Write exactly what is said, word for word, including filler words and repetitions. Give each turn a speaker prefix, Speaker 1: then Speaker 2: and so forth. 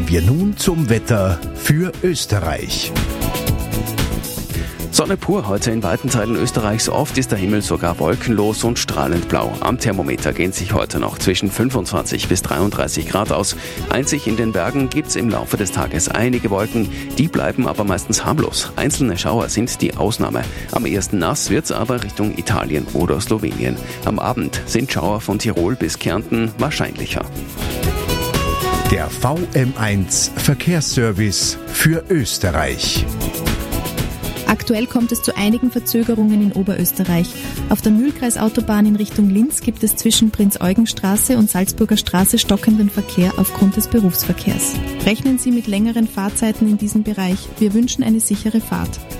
Speaker 1: wir nun zum Wetter für Österreich.
Speaker 2: Sonne pur heute in weiten Teilen Österreichs. Oft ist der Himmel sogar wolkenlos und strahlend blau. Am Thermometer gehen sich heute noch zwischen fünfundzwanzig bis dreiunddreißig Grad aus. Einzig in den Bergen gibt's im Laufe des Tages einige Wolken. Die bleiben aber meistens harmlos. Einzelne Schauer sind die Ausnahme. Am ehesten nass wird's aber Richtung Italien oder Slowenien. Am Abend sind Schauer von Tirol bis Kärnten wahrscheinlicher.
Speaker 1: Der V M eins Verkehrsservice für Österreich.
Speaker 3: Aktuell kommt es zu einigen Verzögerungen in Oberösterreich. Auf der Mühlkreisautobahn in Richtung Linz gibt es zwischen Prinz-Eugen-Straße und Salzburger Straße stockenden Verkehr aufgrund des Berufsverkehrs. Rechnen Sie mit längeren Fahrzeiten in diesem Bereich. Wir wünschen eine sichere Fahrt.